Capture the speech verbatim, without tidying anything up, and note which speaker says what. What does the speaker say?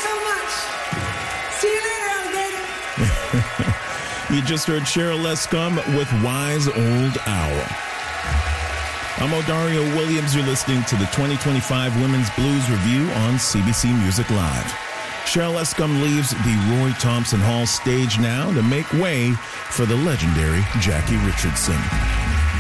Speaker 1: so much. See you later, alligator.
Speaker 2: You just heard Cheryl Lescombe with Wise Old Owl. I'm Odario Williams. You're listening to the twenty twenty-five Women's Blues Review on C B C Music Live. Cheryl Lescombe leaves the Roy Thompson Hall stage now to make way for the legendary Jackie Richardson.